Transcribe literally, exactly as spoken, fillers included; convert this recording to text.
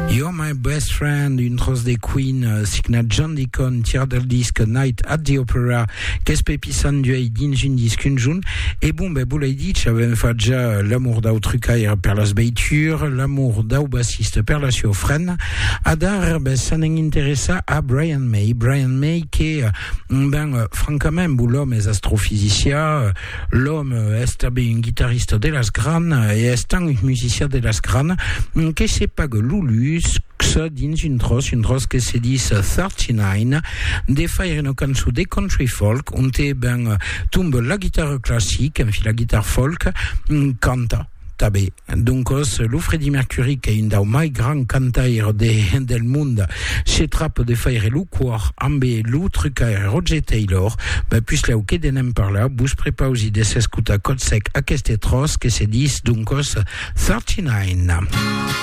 You're My Best Friend, une trosse des Queen, signa John Deacon, tir del disque Night at the Opera, qu'est-ce pépissan du Haïdin, une disque une joune. Et bon, ben, vous l'avez dit, j'avais fait déjà l'amour d'au trucaire per las beiture, l'amour d'au bassiste per la siofrène. Adar, ben, ça n'intéressa à Brian May. Brian May, qui est, ben, francament, l'homme est astrophysicien, l'homme est un guitariste de las Gran, et est un musicien de las Gran, qui sait pas que Loulus, que dins une trosse, une trosse que se dit trente-neuf, de faire une cançon de country folk, on te ben tombe la guitare classique, enfin la guitare folk, canta. Tabé. Donc, le Freddie Mercury, qui est une des plus grands cantaires de, del monde, se trappe de faire le quart, ambe l'autre Roger Taylor, ben, puis là, ok, de n'aime par là, bouge prépa aussi de s'escuta code sec à qu'est-ce trosse, que se dit, donc, trente-neuf.